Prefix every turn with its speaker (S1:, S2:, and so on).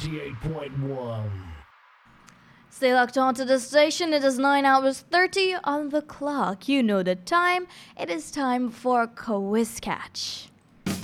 S1: 98.1.
S2: Stay locked on to the station. It is 9 hours 30 on the clock. You know the time. It is time for Quiz Catch.